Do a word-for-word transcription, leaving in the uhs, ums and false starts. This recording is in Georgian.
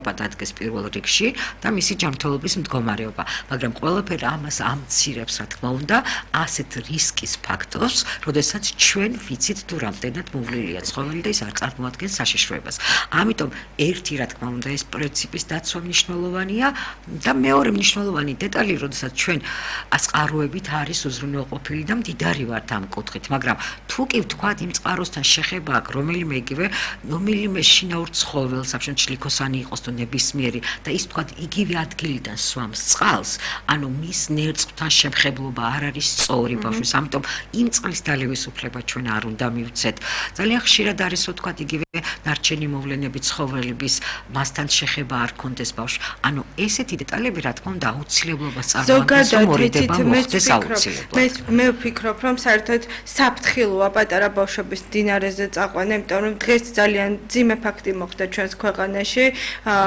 დადგეს პირველ რიგში და მისი ჯანმრთელობის მდგომარეობა, მაგრამ ყველაფერი ამას ამცირებს, რა თქმა უნდა, ასეთ რისკის ფაქტორს, როდესაც ჩვენ ვიცით თუ რამდენად მოვლილია ცხოველი და ის არ წარმოადგენს საშიშროებას. ამიტომ ერთი, რა თქმა უნდა, ეს პრინციპის დაცვა მნიშვნელოვანია და მეორე მნიშვნელოვანი დეტალი, როდესაც ჩვენ წყაროებით არის უზრუნველყოფილი და მდიდარი ვართ ამ კუთხით, მაგრამ თუ კი ვთქვათ იმ წყაროსთან შეხება აქვს, რომელიმე იგივე, რომელიმე შინაურ ცხოველს, აბშენ ჩლიქოსანი იყოს ნებისმიერი და ის თქვა იგივე ადგილიდან სვამს წყალს, ანუ მის ნერწყვთან შემხებლობა არ არის სწორი ბავშვის, ამიტომ იმ წყლის დალებისუფლება ჩვენ არ უნდა მივცეთ. ძალიან ხშირად არის რომ თქვა იგივე დარჩენი მოვლენები ცხოველების მასთან შეხება არ კონდეს ბავშვს. ანუ ესეთი დეტალები რა თქმა უნდა აუცილებლობას წარმოადგენს, რომ მორიდება მოხდეს აუცილებლად. მე მე ვფიქრობ, რომ საერთოდ საფრთხილოა პატარა ბავშვების მდინარეზე წაყვანა, იმიტომ რომ დღეს ძალიან ძიმე ფაქტი მოხდა ჩვენს ქვეყანაში.